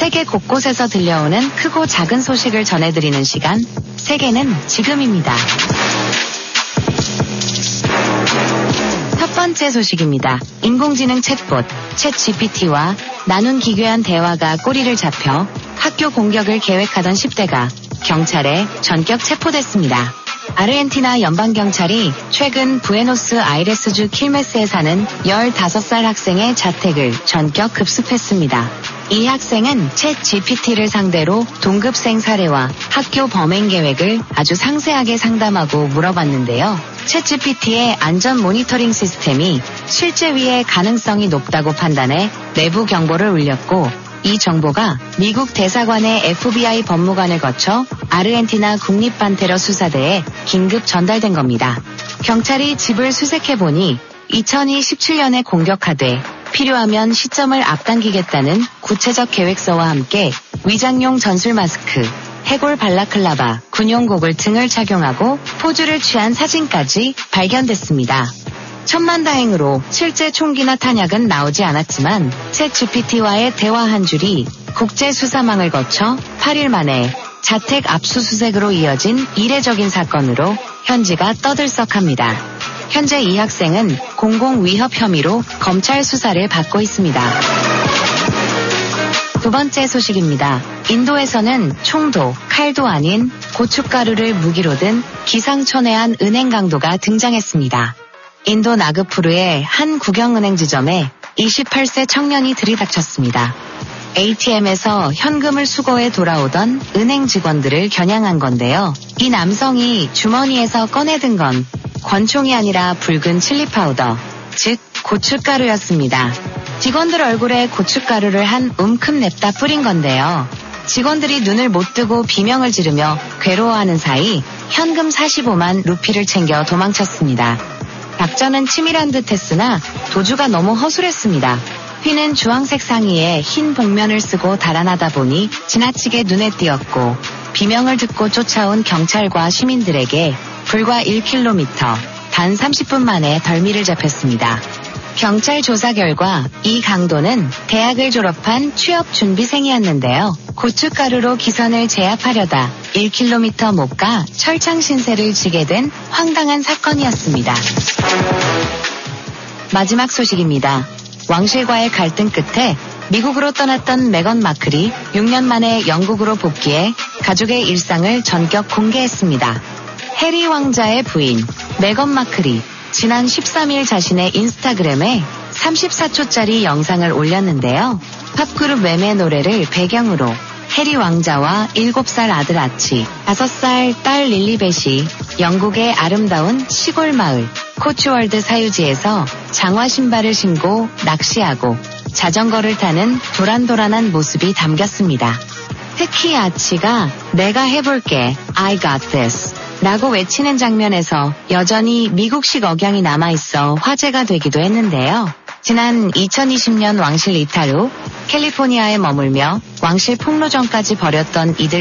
세계 곳곳에서 들려오는 크고 작은 소식을 전해드리는 시간, 세계는 지금입니다. 첫 번째 소식입니다. 인공지능 챗봇, 챗GPT와 나눈 기괴한 대화가 꼬리를 잡혀 학교 공격을 계획하던 10대가 경찰에 전격 체포됐습니다. 아르헨티나 연방경찰이 최근 부에노스아이레스주 킬메스에 사는 15살 학생의 자택을 전격 급습했습니다. 이 학생은 챗GPT를 상대로 동급생 사례와 학교 범행 계획을 아주 상세하게 상담하고 물어봤는데요. 챗GPT의 안전 모니터링 시스템이 실제 위해 가능성이 높다고 판단해 내부 경보를 울렸고, 이 정보가 미국 대사관의 FBI 법무관을 거쳐 아르헨티나 국립반테러 수사대에 긴급 전달된 겁니다. 경찰이 집을 수색해보니 2017년에 공격하되 필요하면 시점을 앞당기겠다는 구체적 계획서와 함께 위장용 전술 마스크, 해골 발라클라바, 군용 고글 등을 착용하고 포즈를 취한 사진까지 발견됐습니다. 천만다행으로 실제 총기나 탄약은 나오지 않았지만 챗GPT와의 대화 한 줄이 국제수사망을 거쳐 8일 만에 자택 압수수색으로 이어진 이례적인 사건으로 현지가 떠들썩합니다. 현재 이 학생은 공공위협 혐의로 검찰 수사를 받고 있습니다. 두 번째 소식입니다. 인도에서는 총도, 칼도 아닌 고춧가루를 무기로 든 기상천외한 은행 강도가 등장했습니다. 인도 나그푸르의 한 국영은행 지점에 28세 청년이 들이닥쳤습니다. ATM에서 현금을 수거해 돌아오던 은행 직원들을 겨냥한 건데요. 이 남성이 주머니에서 꺼내든 건 권총이 아니라 붉은 칠리 파우더, 즉 고춧가루였습니다. 직원들 얼굴에 고춧가루를 한 움큼 냅다 뿌린 건데요. 직원들이 눈을 못 뜨고 비명을 지르며 괴로워하는 사이 현금 45만 루피를 챙겨 도망쳤습니다. 작전은 치밀한 듯 했으나 도주가 너무 허술했습니다. 휘는 주황색 상의에 흰 복면을 쓰고 달아나다 보니 지나치게 눈에 띄었고, 비명을 듣고 쫓아온 경찰과 시민들에게 불과 1km, 단 30분 만에 덜미를 잡혔습니다. 경찰 조사 결과 이 강도는 대학을 졸업한 취업준비생이었는데요. 고춧가루로 기선을 제압하려다 1km 못 가 철창 신세를 지게 된 황당한 사건이었습니다. 마지막 소식입니다. 왕실과의 갈등 끝에 미국으로 떠났던 메건 마클이 6년 만에 영국으로 복귀해 가족의 일상을 전격 공개했습니다. 해리 왕자의 부인 메건 마클이 지난 13일 자신의 인스타그램에 34초짜리 영상을 올렸는데요. 팝그룹 웸의 노래를 배경으로 해리 왕자와 7살 아들 아치, 5살 딸 릴리벳이 영국의 아름다운 시골 마을 코츠월드 사유지에서 장화 신발을 신고 낚시하고 자전거를 타는 도란도란한 모습이 담겼습니다. 특히 아치가 내가 해볼게, I got this 라고 외치는 장면에서 여전히 미국식 억양이 남아있어 화제가 되기도 했는데요. 지난 2020년 왕실 이탈 후 캘리포니아에 머물며 왕실 폭로전까지 벌였던 이들